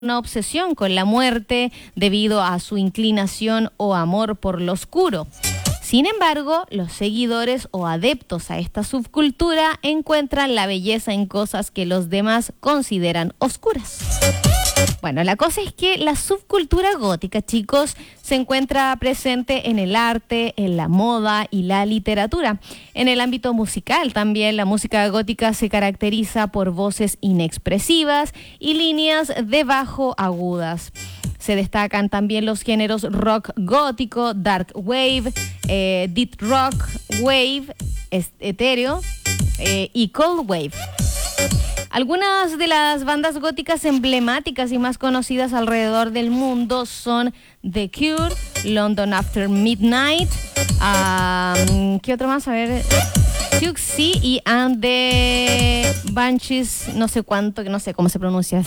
una obsesión con la muerte debido a su inclinación o amor por lo oscuro. Sin embargo, los seguidores o adeptos a esta subcultura encuentran la belleza en cosas que los demás consideran oscuras. Bueno, la cosa es que la subcultura gótica, chicos, se encuentra presente en el arte, en la moda y la literatura. En el ámbito musical también, la música gótica se caracteriza por voces inexpresivas y líneas de bajo agudas. Se destacan también los géneros rock gótico, dark wave, deep rock, wave, etéreo y cold wave. Algunas de las bandas góticas emblemáticas y más conocidas alrededor del mundo son The Cure, London After Midnight, ¿qué otro más? A ver, Siouxsie y And the Banshees, no sé cuánto, que no sé cómo se pronuncia.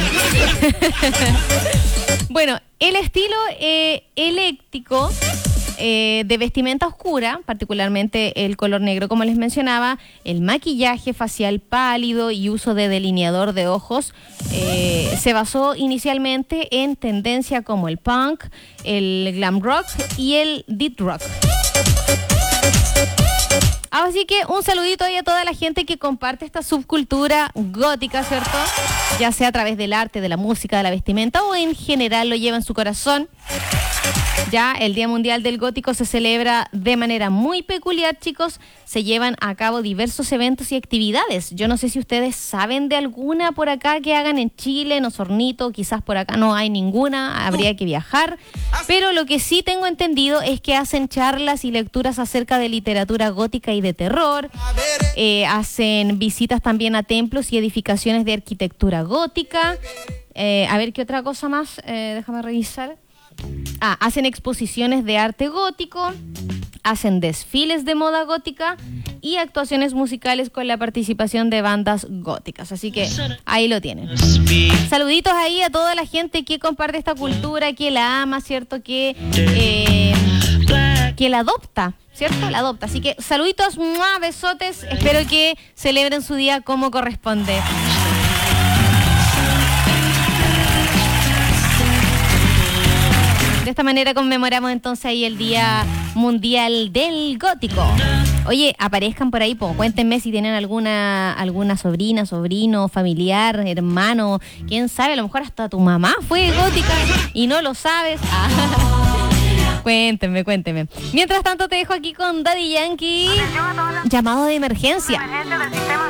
Bueno, el estilo ecléctico de vestimenta oscura, particularmente el color negro, como les mencionaba, el maquillaje facial pálido y uso de delineador de ojos, se basó inicialmente en tendencia como el punk, el glam rock y el deep rock. Así que un saludito ahí a toda la gente que comparte esta subcultura gótica, ¿cierto? Ya sea a través del arte, de la música, de la vestimenta o en general lo lleva en su corazón. Ya el Día Mundial del Gótico se celebra de manera muy peculiar, chicos. Se llevan a cabo diversos eventos y actividades. Yo no sé si ustedes saben de alguna por acá que hagan en Chile, en Osornito. Quizás por acá no hay ninguna, habría que viajar. Pero lo que sí tengo entendido es que hacen charlas y lecturas acerca de literatura gótica y de terror. Hacen visitas también a templos y edificaciones de arquitectura gótica. A ver, ¿qué otra cosa más? Déjame revisar. Hacen exposiciones de arte gótico, hacen desfiles de moda gótica y actuaciones musicales con la participación de bandas góticas. Así que ahí lo tienen. Saluditos ahí a toda la gente que comparte esta cultura, que la ama, ¿cierto? Que la adopta, ¿cierto? La adopta. Así que saluditos, besotes. Espero que celebren su día como corresponde. De esta manera conmemoramos entonces ahí el Día Mundial del Gótico. Oye, aparezcan por ahí, cuéntenme si tienen alguna sobrina, sobrino, familiar, hermano, quién sabe, a lo mejor hasta tu mamá fue gótica y no lo sabes. Cuéntenme. Mientras tanto te dejo aquí con Daddy Yankee, llamado de emergencia.